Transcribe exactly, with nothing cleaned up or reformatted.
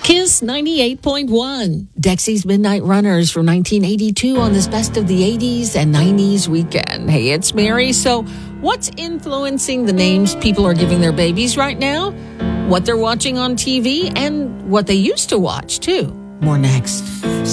Kiss ninety-eight point one. Dexy's Midnight Runners from nineteen eighty-two on this Best of the eighties and nineties weekend. Hey, it's Mary. So what's influencing the names people are giving their babies right now? What they're watching on T V and what they used to watch, too. More next.